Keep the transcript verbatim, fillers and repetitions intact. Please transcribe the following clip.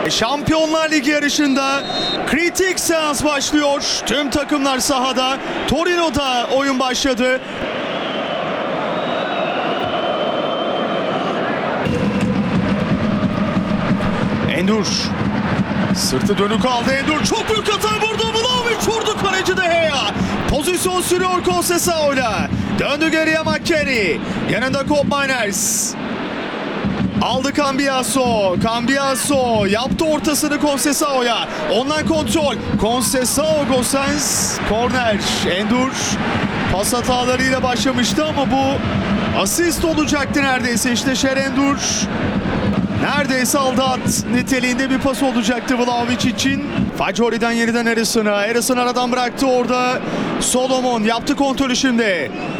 Şampiyonlar Ligi yarışında kritik seans başlıyor. Tüm takımlar sahada. Torino'da oyun başladı. Endur. Sırtı dönük aldı Endur. Çok büyük hata vurdu. Vlahovic vurdu. Kaleci de Gea. Pozisyon sürüyor Conceição'yla. Döndü geriye McKennie. Yanında Kob Miners. Aldı Cambiaso. Cambiaso yaptı ortasını Conceição'ya. Ondan kontrol. Conceição Gosens. Korner. Endur pas hatalarıyla başlamıştı ama bu asist olacaktı neredeyse. İşte Şerendur. Neredeyse aldı at niteliğinde bir pas olacaktı Vlahovic için. Fajoli'den yeniden Harrison'a. Harrison aradan bıraktı orada. Solomon yaptı kontrolü şimdi.